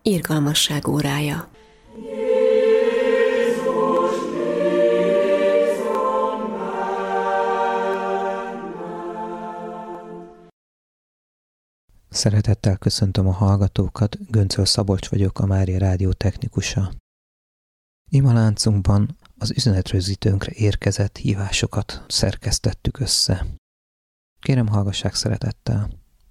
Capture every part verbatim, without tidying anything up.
Irgalmasság órája. Szeretettel köszöntöm a hallgatókat, Göncöl Szabolcs vagyok, a Mária Rádió technikusa. Imaláncunkban az üzenetrögzítőnkre érkezett hívásokat szerkesztettük össze. Kérem, hallgassák szeretettel.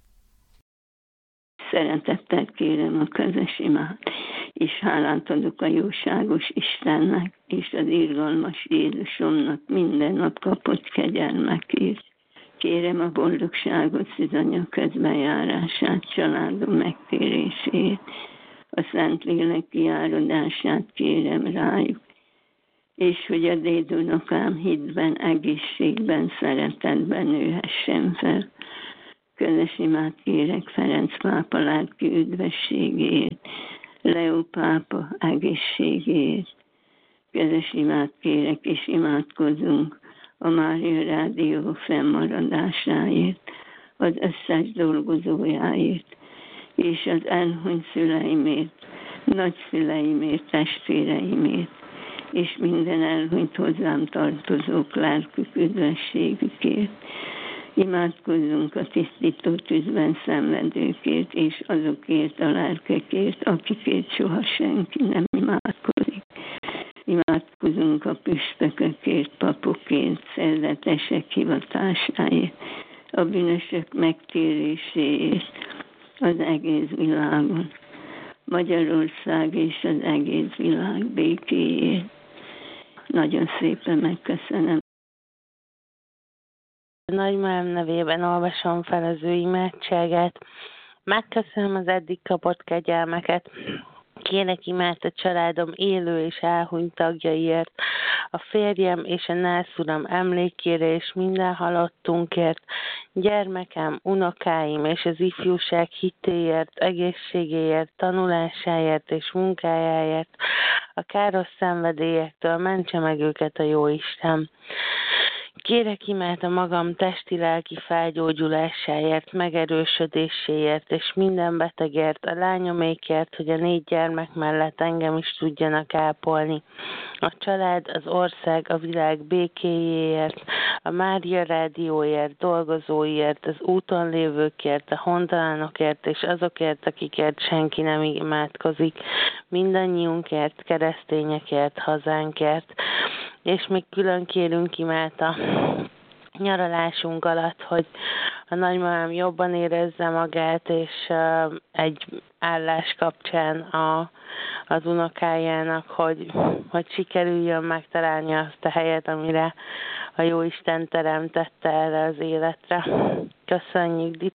Szeretettel kérem a közös imát, és hálát adok a jóságos Istennek, és az irgalmas Jézusomnak minden nap kapott kegyelmekért. Kérem a boldogságot, szűzanya közbenjárását, családom megtérését, a Szentlélek kiáradását kérem rájuk, és hogy a dédunokám hitben, egészségben, szeretetben nőhessen fel. Közös imát kérek Ferenc pápa lelki üdvességért, Leó pápa egészségért. Közös imát kérek, és imádkozunk a Mária Rádió fennmaradásáért, az összes dolgozójáért, és az elhunyt szüleimért, nagyszüleimért, testvéreimért, és minden elhunyt hozzám tartozók lelkük üdvességükért. Imádkozzunk a tisztító tűzben szenvedőkért, és azokért a lelkekért, akikért soha senki nem imádkozik. Imádkozunk a püspökökért, papokért, szerzetesek hivatásáért, a bűnösök megtéréséért az egész világon. Magyarország és az egész világ békéért. Nagyon szépen megköszönöm. Nagymamám nevében olvasom fel az ő imádságát. Megköszönöm az eddig kapott kegyelmeket. Kérek imát a családom élő és elhunyt tagjaiért, a férjem és a nászuram emlékére és minden halottunkért, gyermekem, unokáim és az ifjúság hitéért, egészségéért, tanulásáért és munkájáért, a káros szenvedélyektől mentse meg őket a Jóisten. Kérek imát a magam testi-lelki felgyógyulásáért, megerősödéséért és minden betegért, a lányomékért, hogy a négy gyermek mellett engem is tudjanak ápolni. A család, az ország, a világ békéjéért, a Mária Rádióért, dolgozóiért, az úton lévőkért, a hontalanokért és azokért, akikért senki nem imádkozik, mindannyiunkért, keresztényekért, hazánkért. És még külön kérünk imát a nyaralásunk alatt, hogy a nagymamám jobban érezze magát, és uh, egy állás kapcsán a, az unokájának, hogy, hogy sikerüljön megtalálni azt a helyet, amire a Jóisten teremtette erre az életre. Köszönjük, Dit.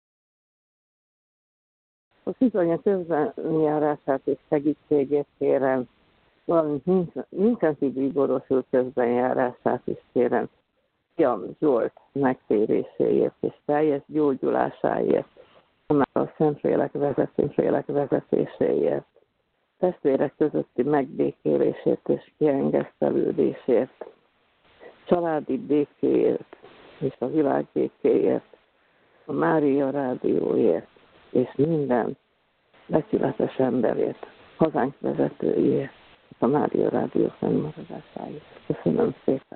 A szűzanya közbenjárását és segítségét kérem, valamint Vincenti Grigorosú közbenjárását is kérem. Fiam Zsolt megtéréséért és teljes gyógyulásáért, már a Szentlélek vezetőfélek vezetéséért, testvérek közötti megbékélésért és kiengesztelődésért, családi békéért és a világ békéért, a Mária Rádióért és minden becsületes emberért, hazánk vezetőjét, a Mária Rádió fennmaradásáért. Köszönöm szépen!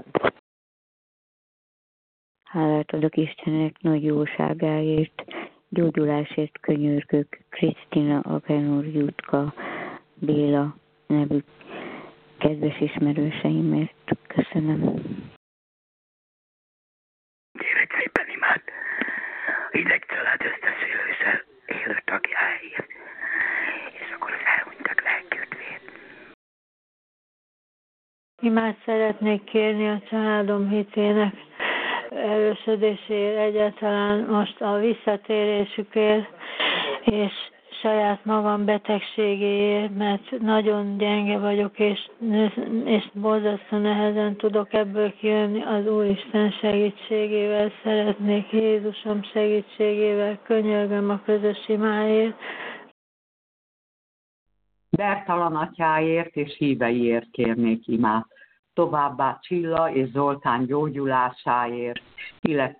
Hálát adok Istennek nagy jóságáért, gyógyulásért könyörgök, Krisztina, Agenor, Jutka, Béla nevű kedves ismerőseimért. Köszönöm. Kérek szépen imád a hideg család összeszélőszer élő tagjáért, és akkor az elhunytak lelküdvét. Imát szeretnék kérni a családom hitének erősödéséért, egyáltalán most a visszatérésükért, és saját magam betegségéért, mert nagyon gyenge vagyok, és, és borzasztó nehezen tudok ebből kijönni. Az Úristen segítségével szeretnék, Jézusom segítségével könyörgöm a közös imáért. Bertalan atyáért és híveiért kérnék imát, továbbá Csilla és Zoltán gyógyulásáért, illetve egy nagymamáért. Köszönöm. Kérek szépen imát a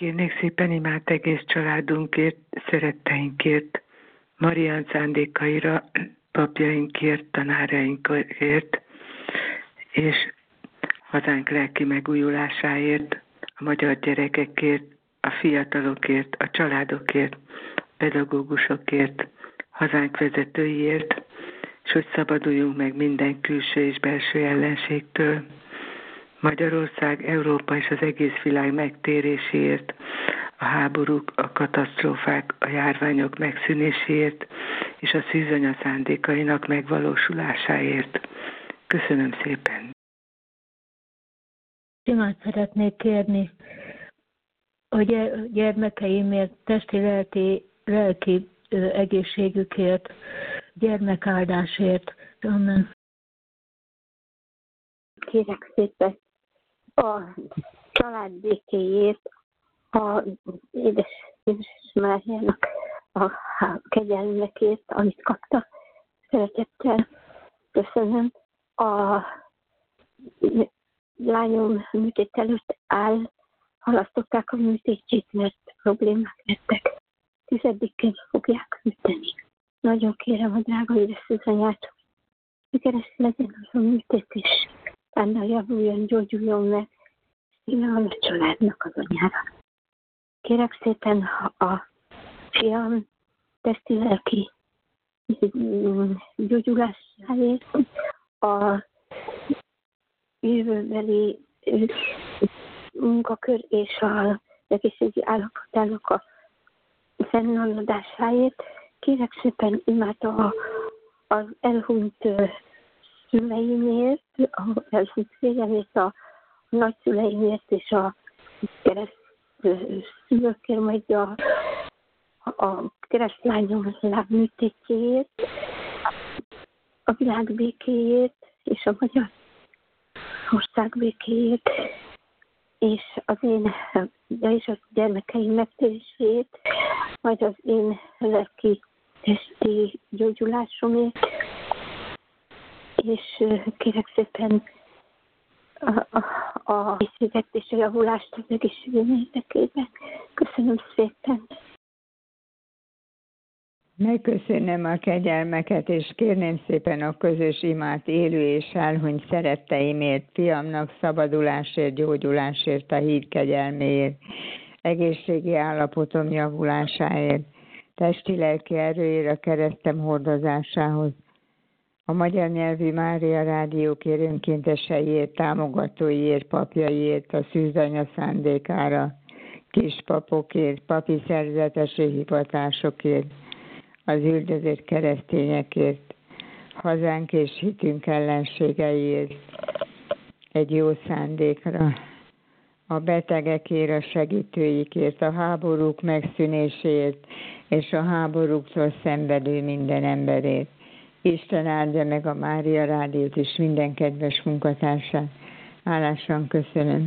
Kérnék szépen imád egész családunkért, szeretteinkért, Marián szándékaira, papjainkért, tanárainkért, és hazánk lelki megújulásáért, a magyar gyerekekért, a fiatalokért, a családokért, pedagógusokért, hazánk vezetőiért, és hogy szabaduljunk meg minden külső és belső ellenségtől. Magyarország, Európa és az egész világ megtéréséért, a háborúk, a katasztrófák, a járványok megszűnéséért, és a szűzanya szándékainak megvalósulásáért. Köszönöm szépen! Imát szeretnék kérni a gyermekeimért, testi, lelki, lelki egészségükért, gyermekáldásért. Amen. Kérek szépen a család békéjét, a édes Jézus Máriának a kegyelmekért, amit kapta. Szeretettel köszönöm. A lányom műtét előtt áll, halasztották a műtétjét, mert problémák lettek. Tizedikén fogják műteni. Nagyon kérem a drága édesanyját, hogy sikeres legyen az a műtét, és benne javuljon, gyógyuljon meg, szíve van a családnak az anyára. Kérek szépen a fiam testi-lelki gyógyulásáért, a jövőbeli munkakör és a egészségi állapotának a fennmaradásáért. Kérek szépen imát a, az elhunyt szüleimért, az elhunyt férjemért, a nagyszüleimért és a kereszt szülőkért, majd a, a keresztlányom lábműtétjéért, a világ békéjét és a magyar ország békéjét, és az én, de és a gyermekeim megtéréséért, majd az én lelki testi gyógyulásomért, és kérek szépen a, a, a készséget és a javulást az egészségem érdekében. Köszönöm szépen! Megköszönöm a kegyelmeket, és kérném szépen a közös imát élő és elhunyt szeretteimért, fiamnak szabadulásért, gyógyulásért, a híd kegyelméért, egészségi állapotom javulásáért, testi-lelki erőért, a keresztem hordozásához, a magyar nyelvű Mária rádiók önkénteseiért, támogatóiért, papjaiért, a szűzanya szándékára, kispapokért, papi szerzetesi hivatásokért, az üldözött keresztényekért, hazánk és hitünk ellenségeiért, egy jó szándékra, a betegekért, a segítőikért, a háborúk megszűnéséért, és a háborúktól szenvedő minden emberért. Isten áldja meg a Mária rádiót és minden kedves munkatársát. Hálásan köszönöm.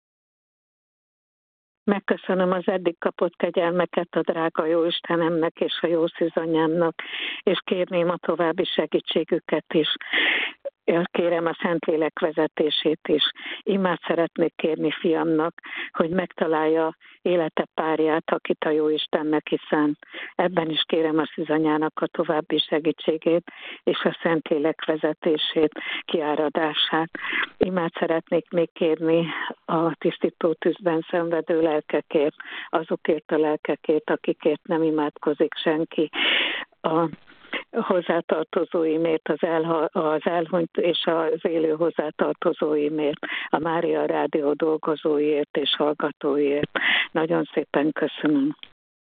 Megköszönöm az eddig kapott kegyelmeket a drága jó Istenemnek és a jó szűzanyámnak, és kérném a további segítségüket is. Kérem a Szentlélek vezetését is. Imát szeretnék kérni fiamnak, hogy megtalálja élete párját, akit a jó Istennek hiszen. Ebben is kérem a szűzanyának a további segítségét, és a Szentlélek vezetését, kiáradását. Imát szeretnék még kérni a tisztító tűzben szenvedő lelkekért, azokért a lelkekért, akikért nem imádkozik senki. A hozzátartozóimért, az, elha, az elhunyt és az élő hozzátartozóimért, a Mária Rádió dolgozóiért és hallgatóiért. Nagyon szépen köszönöm.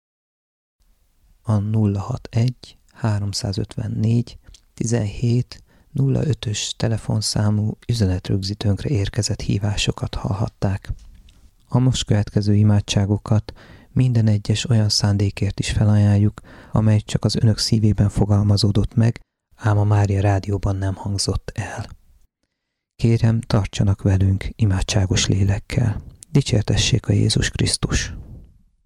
A nulla hatvanegy háromszázötvennégy tizenhét nulla ötös telefonszámú üzenetrögzítőnkre érkezett hívásokat hallhatták. A most következő imádságokat minden egyes olyan szándékért is felajánljuk, amely csak az önök szívében fogalmazódott meg, ám a Mária Rádióban nem hangzott el. Kérem, tartsanak velünk imádságos lélekkel. Dicsértessék a Jézus Krisztus!